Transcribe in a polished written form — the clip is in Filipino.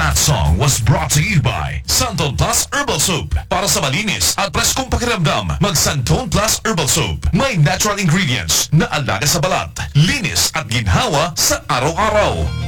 That song was brought to you by Santon Plus Herbal Soap. Para sa malinis at preskong pakiramdam, mag Santon Plus Herbal Soap. May natural ingredients na alaga sa balat, linis at ginhawa sa araw-araw.